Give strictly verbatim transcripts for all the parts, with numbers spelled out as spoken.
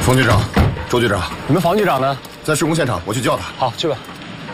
冯局长，周局长， 你们房局长呢？ 在施工现场，我去叫他。 好，去吧。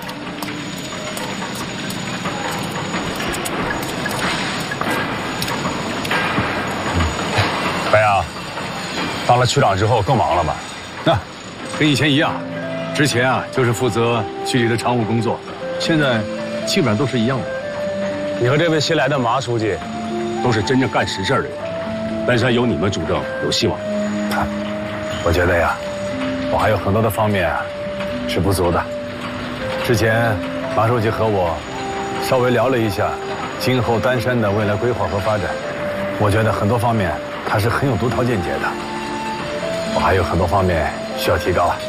白杨，当了区长之后更忙了吧？ 那、啊，跟以前一样。之前啊，就是负责区里的常务工作，现在基本上都是一样的。 你和这位新来的马书记， 都是真正干实事的人。本山有你们主政，有希望。 啊，我觉得呀，我还有很多的方面是不足的。之前马书记和我稍微聊了一下今后丹山的未来规划和发展，我觉得很多方面他是很有独到见解的。我还有很多方面需要提高啊。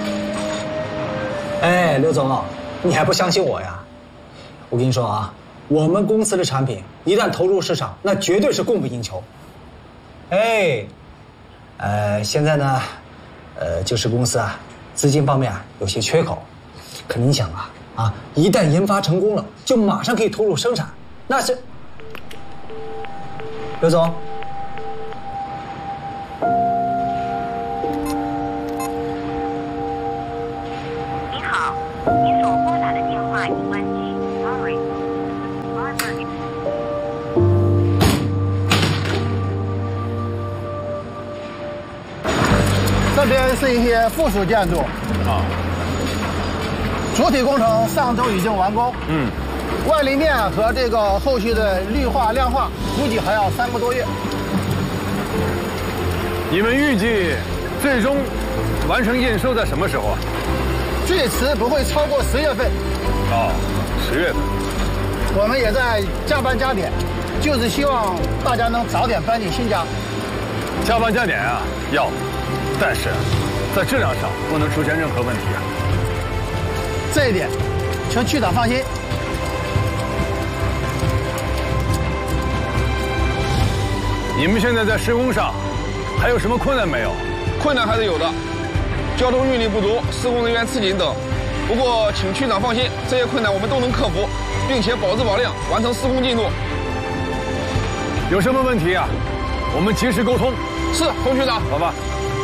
哎，刘总，你还不相信我呀？我跟你说啊，我们公司的产品一旦投入市场，那绝对是供不应求。哎，呃，现在呢，呃，就是公司啊，资金方面啊有些缺口。可你想啊，啊，一旦研发成功了，就马上可以投入生产，那是……刘总。 您好，您所拨打的电话已关机 ，sorry。 这边是一些附属建筑啊，主体工程上周已经完工，嗯，外立面和这个后续的绿化亮化估计还要三个多月。 你们预计最终完成验收在什么时候啊？ 最迟不会超过十月份。 哦，十月份。 我们也在加班加点，就是希望大家能早点搬进新家。 加班加点啊，要。但是，在质量上不能出现任何问题啊！ 这一点，请区长放心。 你们现在在施工上还有什么困难没有？ 困难还是有的，交通运力不足、施工人员吃紧等。不过，请区长放心，这些困难我们都能克服，并且保质保量，完成施工进度。 有什么问题啊？我们及时沟通。 是，冯区长。 好吧。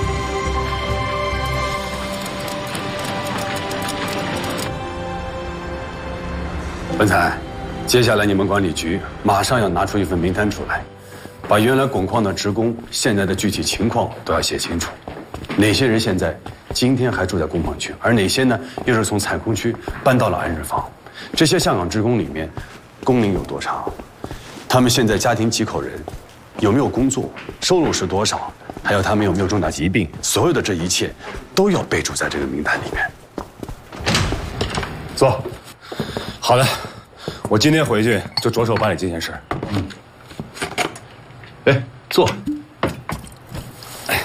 文才，接下来你们管理局马上要拿出一份名单出来，把原来汞矿的职工现在的具体情况都要写清楚。哪些人现在今天还住在工矿区，而哪些呢又是从采矿区搬到了安日坊？这些下岗职工里面，工龄有多长？他们现在家庭几口人？有没有工作？收入是多少？还有他们有没有重大疾病？所有的这一切都要备注在这个名单里面。 坐。好的，我今天回去就着手办理这件事。嗯。哎，坐。哎。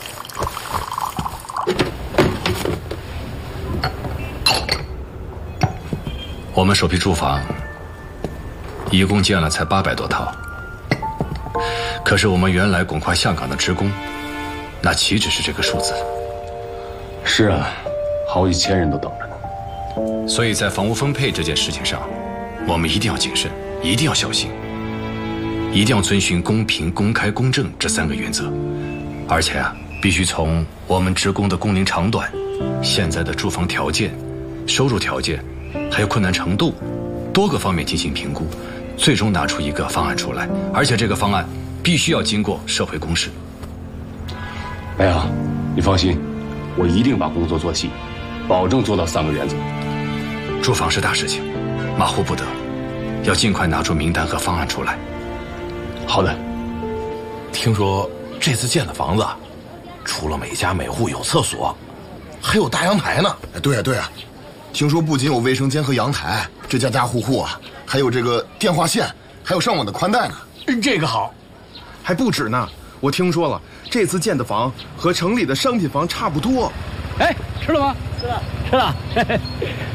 我们首批住房一共建了才八百多套，可是我们原来汞矿下岗的职工，那岂止是这个数字？ 是啊，好几千人都等着呢。 所以在房屋分配这件事情上，我们一定要谨慎，一定要小心，一定要遵循公平、公开、公正这三个原则。而且啊，必须从我们职工的工龄长短、现在的住房条件、收入条件，还有困难程度，多个方面进行评估，最终拿出一个方案出来。而且这个方案必须要经过社会公示。 白杨，你放心，我一定把工作做细，保证做到三个原则。 住房是大事情，马虎不得，要尽快拿出名单和方案出来。 好的。听说这次建的房子，除了每家每户有厕所，还有大阳台呢。 哎，对啊对啊，听说不仅有卫生间和阳台，这家家户户啊，还有这个电话线，还有上网的宽带呢。 这个好， 还不止呢。我听说了，这次建的房和城里的商品房差不多。 哎，吃了吗？吃了，吃了。嘿嘿。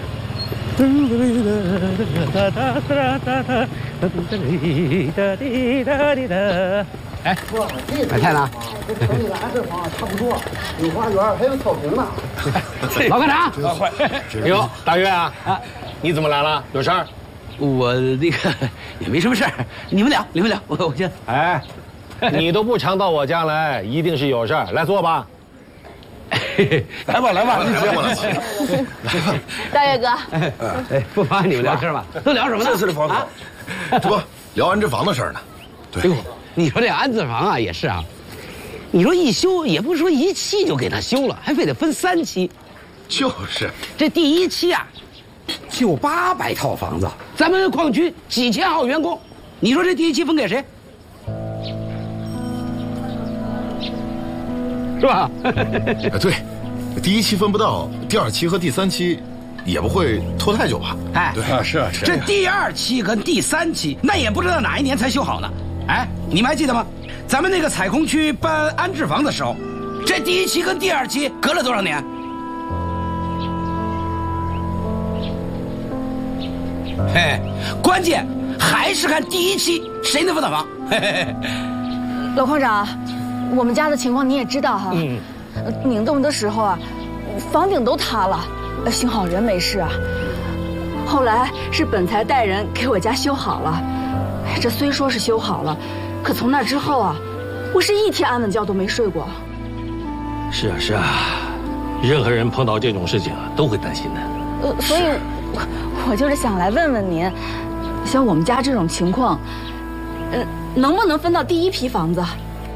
哎，买菜了？这城里的安置房差不多，有花园，还有草坪呢。老科长， 哟，大岳啊，啊，你怎么来了？有事儿？ 我那个也没什么事儿，你们聊，你们聊，我我先。 哎，你都不常到我家来，一定是有事儿。来坐吧。 来吧来吧，你来吧来吧。 大岳哥， 哎，不妨你们聊天吧，都聊什么呢？ 这次的房子，这不聊安置房的事儿呢。 对，你说这安置房啊，也是啊。你说一修也不是说一期就给他修了，还非得分三期。 就是， 这第一期啊，就八百套房子，咱们矿区几千号员工，你说这第一期分给谁？是吧？ 对，第一期分不到，第二期和第三期也不会拖太久吧？ 哎， 对啊，是啊，是。 这第二期跟第三期，那也不知道哪一年才修好呢。哎，你们还记得吗？咱们那个采空区搬安置房的时候，这第一期跟第二期隔了多少年？嘿，关键还是看第一期谁能分到房。嘿嘿嘿。 老矿长，我们家的情况你也知道哈。嗯。拧动的时候啊，房顶都塌了，幸好人没事啊。后来是本财带人给我家修好了。这虽说是修好了，可从那之后啊，我是一天安稳觉都没睡过。 是啊是啊，任何人碰到这种事情啊，都会担心的。 呃，所以我，我就是想来问问您，像我们家这种情况，呃，能不能分到第一批房子？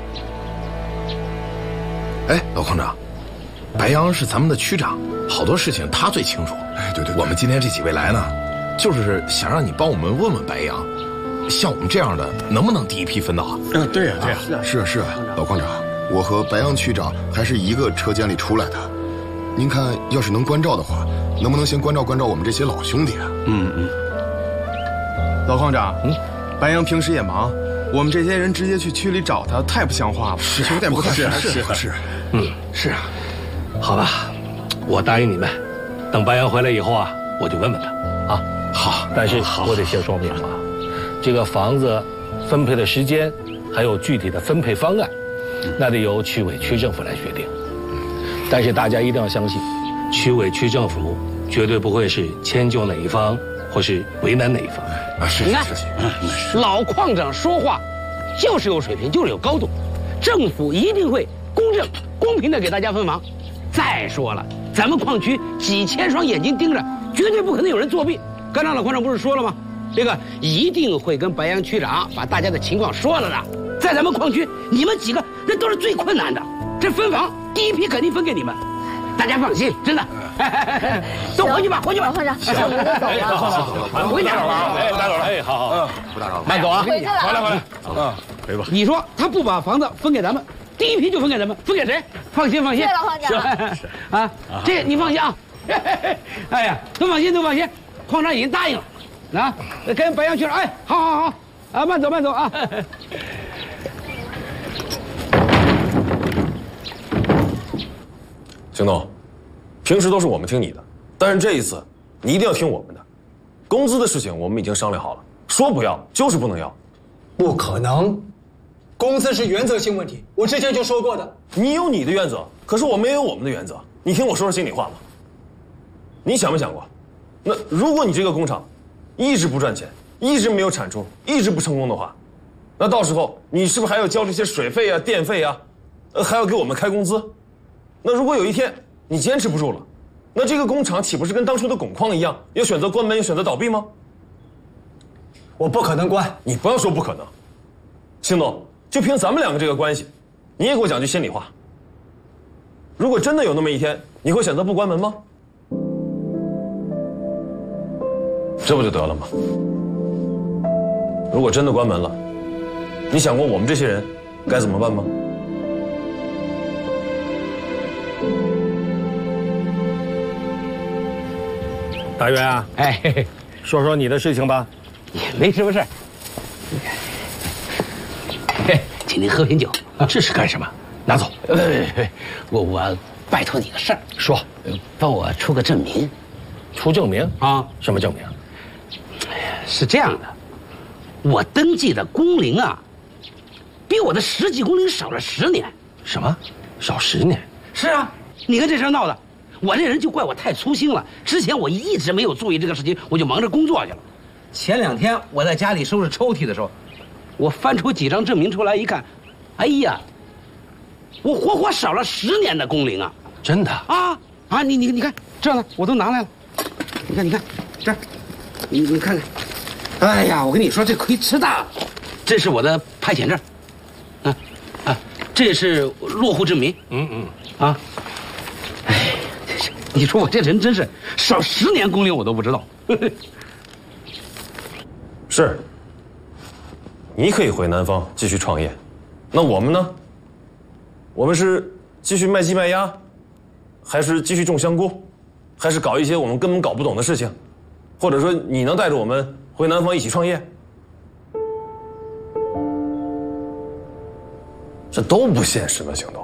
哎，老矿长，白杨是咱们的区长，好多事情他最清楚。 哎，对对， 我们今天这几位来呢，就是想让你帮我们问问白杨。像我们这样的，能不能第一批分到啊？ 嗯，对呀，对呀，是啊，是啊，老矿长，我和白杨区长还是一个车间里出来的。您看，要是能关照的话，能不能先关照关照我们这些老兄弟啊？ 嗯嗯。老矿长，嗯，白杨平时也忙，我们这些人直接去区里找他，太不像话了， 是有点不合适。 是是， 嗯，是啊。好吧，我答应你们，等白杨回来以后啊，我就问问他啊。 好， 但是我得先说明啊。这个房子分配的时间，还有具体的分配方案，那得由区委区政府来决定。但是大家一定要相信，区委区政府绝对不会是迁就哪一方，或是为难哪一方。 啊，是你看，老矿长说话就是有水平，就是有高度。政府一定会公正、公平的给大家分房。再说了，咱们矿区几千双眼睛盯着，绝对不可能有人作弊。刚才老矿长不是说了吗？这个一定会跟白杨区长把大家的情况说了的。在咱们矿区，你们几个那都是最困难的，这分房第一批肯定分给你们，大家放心，真的。都回去吧，回去吧，矿长， 我们都走了， 回家了。哎，打扰了，哎，好好，嗯， 不打扰了， 慢走啊， 回去了， 回来回来，嗯，回吧。 你说他不把房子分给咱们，第一批就分给咱们，分给谁？放心放心。 谢谢老矿长。 啊，这你放心啊。哎呀，都放心都放心，矿长已经答应了。啊，跟白杨区长，哎，好好好，啊，慢走慢走啊。 邢总，平时都是我们听你的，但是这一次你一定要听我们的。工资的事情我们已经商量好了，说不要就是不能要。 不可能，工资是原则性问题，我之前就说过的。 你有你的原则，可是我们也有我们的原则。你听我说说心里话嘛。你想没想过，那如果你这个工厂一直不赚钱，一直没有产出，一直不成功的话，那到时候你是不是还要交这些水费啊、电费啊，呃，还要给我们开工资？那如果有一天你坚持不住了，那这个工厂岂不是跟当初的汞矿一样，要选择关门，要选择倒闭吗？ 我不可能关。 你不要说不可能，邢总，就凭咱们两个这个关系，你也给我讲句心里话。如果真的有那么一天，你会选择不关门吗？这不就得了吗？如果真的关门了，你想过我们这些人该怎么办吗？ 大元啊， 哎，嘿嘿， 说说你的事情吧。 也没什么事。嘿，请您喝瓶酒。 这是干什么？拿走。 呃，我我拜托你个事儿， 说， 帮我出个证明。 出证明啊？ 什么证明？ 是这样的，我登记的工龄啊，比我的实际工龄少了十年。 什么？少十年？ 是啊，你看这事儿闹的，我这人就怪我太粗心了。之前我一直没有注意这个事情，我就忙着工作去了。前两天我在家里收拾抽屉的时候，我翻出几张证明出来一看，哎呀，我活活少了十年的工龄啊！ 真的啊啊！你你你看这呢，我都拿来了。你看你看这儿，你你看看。哎呀，我跟你说这亏吃大了。这是我的派遣证，啊啊，这也是落户证明。嗯嗯啊。哎，你说我这人真是少十年工龄我都不知道。 是。你可以回南方继续创业，那我们呢？我们是继续卖鸡卖鸭，还是继续种香菇，还是搞一些我们根本搞不懂的事情？或者说，你能带着我们回南方一起创业？这都不现实的行动。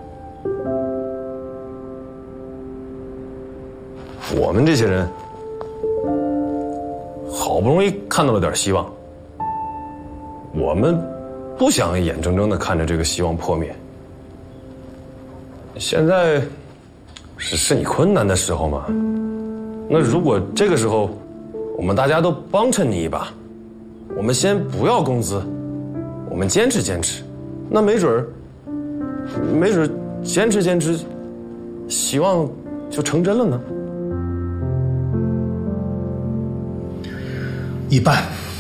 我们这些人好不容易看到了点希望。我们不想眼睁睁地看着这个希望破灭。现在是是你困难的时候吗？那如果这个时候我们大家都帮衬你一把，我们先不要工资，我们坚持坚持，那没准儿，没准儿坚持坚持，希望就成真了呢。 一半。